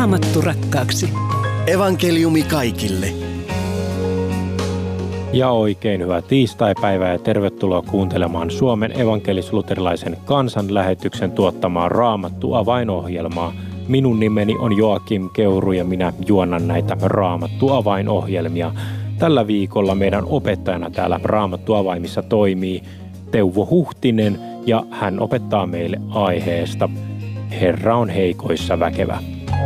Raamattu rakkaaksi. Evankeliumi kaikille. Ja oikein hyvää tiistaipäivää ja tervetuloa kuuntelemaan Suomen evankelis-luterilaisen kansanlähetyksen tuottamaa Raamattu-avainohjelmaa. Minun nimeni on Joakim Keuru ja minä juonnan näitä Raamattu-avainohjelmia. Tällä viikolla meidän opettajana täällä Raamattu-avaimissa toimii Teuvo Huhtinen ja hän opettaa meille aiheesta Herra on heikoissa väkevä.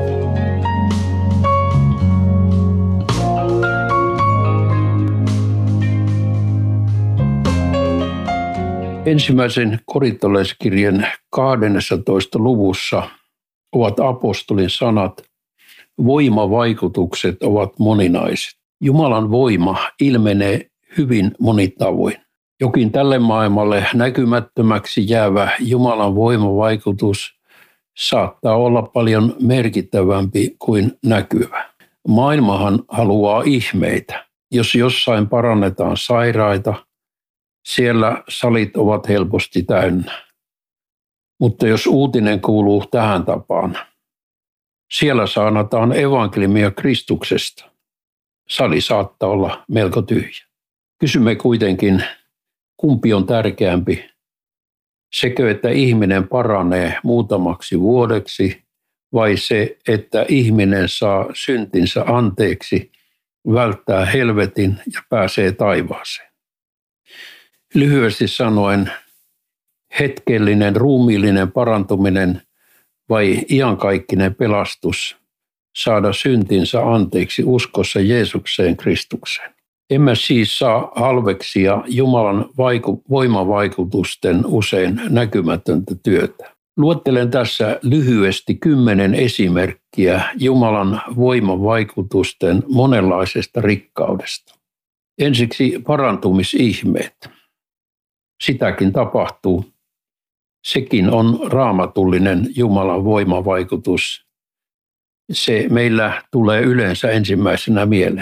Ensimmäisen korintolaiskirjan 12. luvussa ovat apostolin sanat, voimavaikutukset ovat moninaiset. Jumalan voima ilmenee hyvin monitavoin. Jokin tälle maailmalle näkymättömäksi jäävä Jumalan voimavaikutus saattaa olla paljon merkittävämpi kuin näkyvä. Maailmahan haluaa ihmeitä. Jos jossain parannetaan sairaita, siellä salit ovat helposti täynnä. Mutta jos uutinen kuuluu tähän tapaan, siellä saanataan evankeliumia Kristuksesta. Sali saattaa olla melko tyhjä. Kysymme kuitenkin, kumpi on tärkeämpi? Sekö, että ihminen paranee muutamaksi vuodeksi, vai se, että ihminen saa syntinsä anteeksi, välttää helvetin ja pääsee taivaaseen? Lyhyesti sanoen, hetkellinen ruumiillinen parantuminen vai iankaikkinen pelastus, saada syntinsä anteeksi uskossa Jeesukseen Kristukseen. Emme siis saa halveksia Jumalan voimavaikutusten usein näkymätöntä työtä. Luettelen tässä lyhyesti 10 esimerkkiä Jumalan voimavaikutusten monenlaisesta rikkaudesta. Ensiksi parantumisihmeet. Sitäkin tapahtuu. Sekin on raamatullinen Jumalan voimavaikutus. Se meillä tulee yleensä ensimmäisenä mieleen.